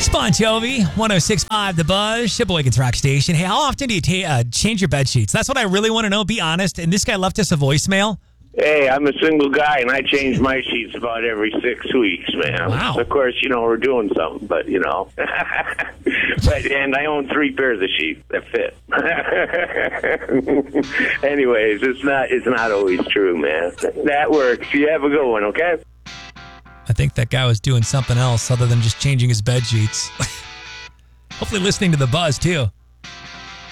Bon Jovi, 106.5 The Buzz, Sheboygan's Rock Station. Hey, how often do you change your bed sheets? That's what I really want to know. Be honest. And this guy left us a voicemail. Hey, I'm a single guy, and I change my sheets about every 6 weeks, man. Wow. Of course, we're doing something, but, and I own 3 pairs of sheets that fit. Anyways, it's not always true, man. That works. You have a good one, okay? I think that guy was doing something else other than just changing his bed sheets. Hopefully listening to The Buzz, too.